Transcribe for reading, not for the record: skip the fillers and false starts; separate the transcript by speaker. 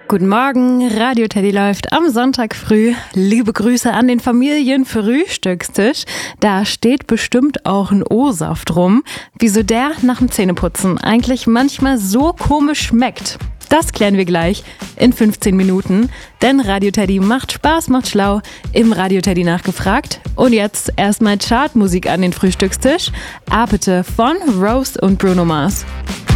Speaker 1: Guten Morgen, Radio Teddy läuft am Sonntag früh. Liebe Grüße an den Familienfrühstückstisch. Da steht bestimmt auch ein O-Saft rum. Wieso der nach dem Zähneputzen eigentlich manchmal so komisch schmeckt, das klären wir gleich in 15 Minuten. Denn Radio Teddy macht Spaß, macht schlau, im Radio Teddy nachgefragt. Und jetzt erstmal Chartmusik an den Frühstückstisch. Apete von Rose und Bruno Mars.